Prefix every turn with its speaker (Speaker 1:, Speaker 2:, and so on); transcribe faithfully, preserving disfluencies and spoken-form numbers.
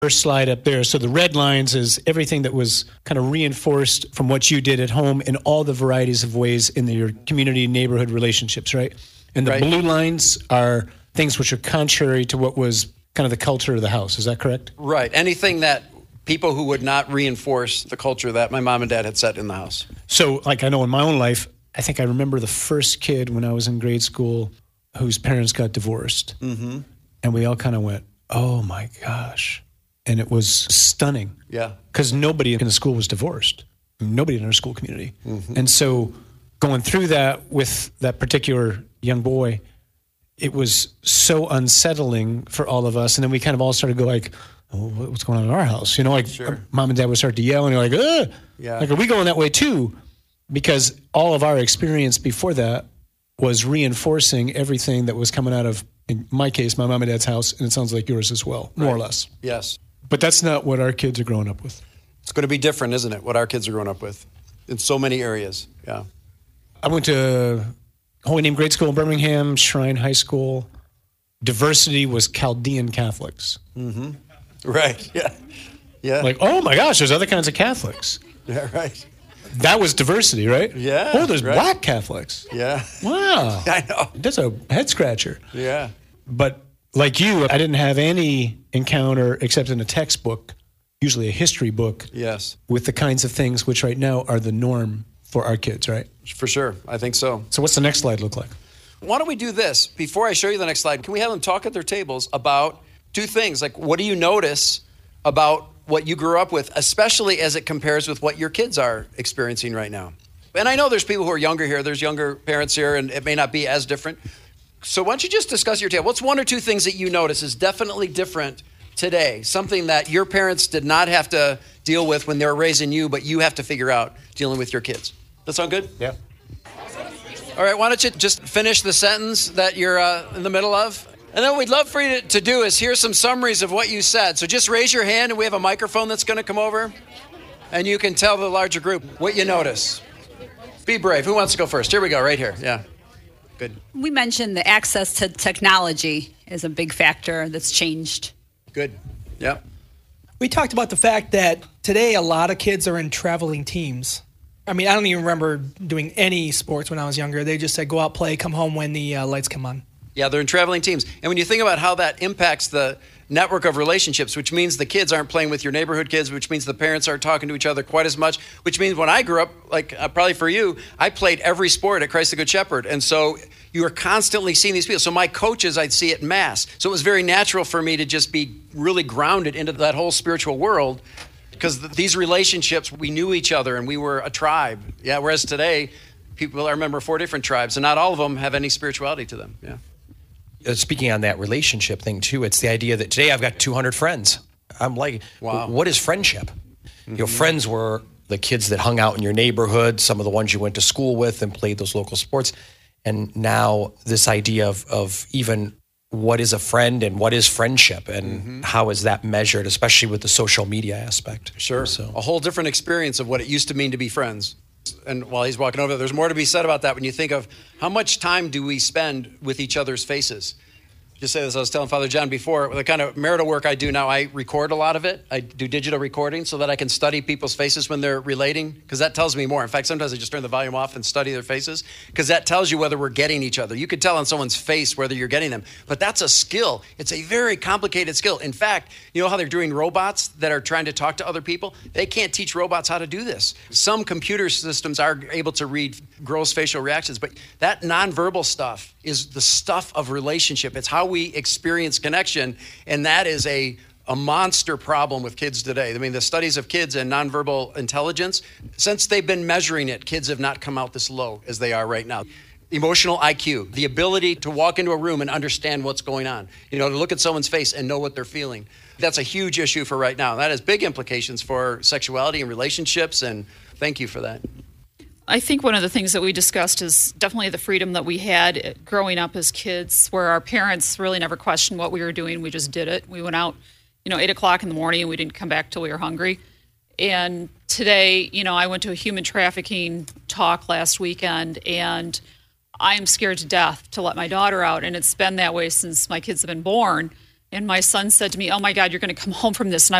Speaker 1: first slide up there. So the red lines is everything that was kind of reinforced from what you did at home in all the varieties of ways in your community, neighborhood relationships, right? And the
Speaker 2: Right.
Speaker 1: blue lines are things which are contrary to what was kind of the culture of the house. Is that correct?
Speaker 2: Right. Anything that people who would not reinforce the culture that my mom and dad had set in the house.
Speaker 1: So, like I know in my own life, I think I remember the first kid when I was in grade school whose parents got divorced.
Speaker 2: Mm-hmm.
Speaker 1: And we all kind of went, oh my gosh. And it was stunning.
Speaker 2: Yeah.
Speaker 1: Because nobody in the school was divorced. Nobody in our school community.
Speaker 2: Mm-hmm.
Speaker 1: And so going through that with that particular young boy, it was so unsettling for all of us. And then we kind of all started to go like, oh, what's going on in our house? You know, like
Speaker 2: Sure.
Speaker 1: mom and dad would start to yell and you're like, ugh.
Speaker 2: Yeah.
Speaker 1: Like, are we going that way too? Because all of our experience before that was reinforcing everything that was coming out of, in my case, my mom and dad's house, and it sounds like yours as well, more
Speaker 2: Right.
Speaker 1: or less.
Speaker 2: Yes.
Speaker 1: But that's not what our kids are growing up with.
Speaker 2: It's going to be different, isn't it, what our kids are growing up with in so many areas. Yeah.
Speaker 1: I went to Holy Name Grade School in Birmingham, Shrine High School. Diversity was Chaldean Catholics.
Speaker 2: Mm-hmm. Right. Yeah. Yeah.
Speaker 1: Like, oh my gosh, there's other kinds of Catholics.
Speaker 2: Yeah, right.
Speaker 1: That was diversity, right?
Speaker 2: Yeah,
Speaker 1: Oh, there's
Speaker 2: right.
Speaker 1: black Catholics.
Speaker 2: Yeah.
Speaker 1: Wow.
Speaker 2: I know.
Speaker 1: That's a head scratcher.
Speaker 2: Yeah.
Speaker 1: But like you, I didn't have any encounter except in a textbook, usually a history book,
Speaker 2: Yes.
Speaker 1: with the kinds of things which right now are the norm for our kids, right?
Speaker 2: For sure. I think so.
Speaker 1: So what's the next slide look like?
Speaker 2: Why don't we do this? Before I show you the next slide, can we have them talk at their tables about two things? Like, what do you notice about what you grew up with, especially as it compares with what your kids are experiencing right now? And I know there's people who are younger here. There's younger parents here, and it may not be as different. So why don't you just discuss your table? What's one or two things that you notice is definitely different today? Something that your parents did not have to deal with when they were raising you, but you have to figure out dealing with your kids. That sound good?
Speaker 1: Yeah.
Speaker 2: All right, why don't you just finish the sentence that you're uh, in the middle of? And then what we'd love for you to, to do is hear some summaries of what you said. So just raise your hand, and we have a microphone that's going to come over, and you can tell the larger group what you notice. Be brave. Who wants to go first? Here we go, right here. Yeah. Good.
Speaker 3: We mentioned the access to technology is a big factor that's changed.
Speaker 2: Good. Yeah.
Speaker 4: We talked about the fact that today a lot of kids are in traveling teams. I mean, I don't even remember doing any sports when I was younger. They just said, go out, play, come home when the uh, lights come on.
Speaker 2: Yeah, they're in traveling teams. And when you think about how that impacts the network of relationships, which means the kids aren't playing with your neighborhood kids, which means the parents aren't talking to each other quite as much, which means when I grew up, like uh, probably for you, I played every sport at Christ the Good Shepherd. And so you were constantly seeing these people. So my coaches, I'd see at Mass. So it was very natural for me to just be really grounded into that whole spiritual world, because th- these relationships, we knew each other and we were a tribe. Yeah, whereas today, people, I remember four different tribes, and not all of them have any spirituality to them. Yeah.
Speaker 5: Uh, speaking on that relationship thing too, it's the idea that today I've got two hundred friends. I'm like,
Speaker 2: Wow.
Speaker 5: what is friendship? Mm-hmm. You know, friends were the kids that hung out in your neighborhood, some of the ones you went to school with and played those local sports. And now this idea of, of even what is a friend and what is friendship, and mm-hmm. how is that measured, especially with the social media aspect.
Speaker 2: Sure.
Speaker 5: So
Speaker 2: a whole different experience of what it used to mean to be friends. And while he's walking over there, there's more to be said about that when you think of how much time do we spend with each other's faces. Just say this, I was telling Father John before, the kind of marital work I do now, I record a lot of it. I do digital recording so that I can study people's faces when they're relating, because that tells me more. In fact, sometimes I just turn the volume off and study their faces, because that tells you whether we're getting each other. You could tell on someone's face whether you're getting them, but that's a skill. It's a very complicated skill. In fact, you know how they're doing robots that are trying to talk to other people? They can't teach robots how to do this. Some computer systems are able to read gross facial reactions, but that nonverbal stuff is the stuff of relationship. It's how we experience connection, and that is a, a monster problem with kids today. I mean, the studies of kids and nonverbal intelligence, since they've been measuring it, kids have not come out this low as they are right now. Emotional I Q, the ability to walk into a room and understand what's going on, you know, to look at someone's face and know what they're feeling. That's a huge issue for right now. That has big implications for sexuality and relationships, and thank you for that.
Speaker 6: I think one of the things that we discussed is definitely the freedom that we had growing up as kids, where our parents really never questioned what we were doing. We just did it. We went out, you know, eight o'clock in the morning, and we didn't come back till we were hungry. And today, you know, I went to a human trafficking talk last weekend, and I am scared to death to let my daughter out. And it's been that way since my kids have been born, And my son said to me, "Oh my God, you're going to come home from this, and I